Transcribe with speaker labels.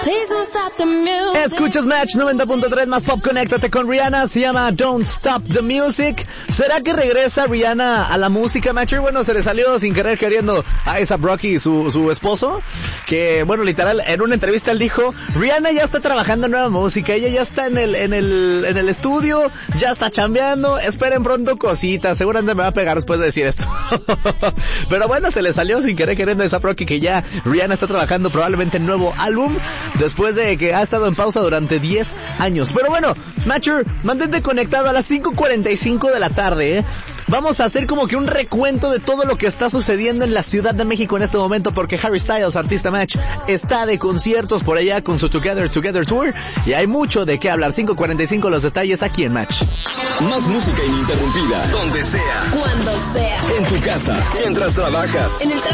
Speaker 1: Escuchas Match 90.3 más pop, conéctate con Rihanna, se llama Don't Stop the Music. ¿Será que regresa Rihanna a la música, Matcher? Bueno, se le salió sin querer queriendo a A$AP Rocky, su esposo, que bueno, literal, en una entrevista él dijo, Rihanna ya está trabajando en nueva música, ella ya está en el estudio, ya está chambeando, esperen pronto cositas, seguramente me va a pegar después de decir esto. Pero bueno, se le salió sin querer queriendo a A$AP Rocky que ya Rihanna está trabajando probablemente en nuevo álbum, después de que ha estado en pausa durante 10 años. Pero bueno, Matcher, mantente conectado a las 5:45 de la tarde, ¿eh? Vamos a hacer como que un recuento de todo lo que está sucediendo en la Ciudad de México en este momento, porque Harry Styles, artista Match, está de conciertos por allá con su Together Tour, y hay mucho de qué hablar. 5:45 los detalles aquí en Match.
Speaker 2: Más música ininterrumpida, donde sea,
Speaker 3: cuando sea,
Speaker 2: en tu casa, mientras trabajas,
Speaker 3: en el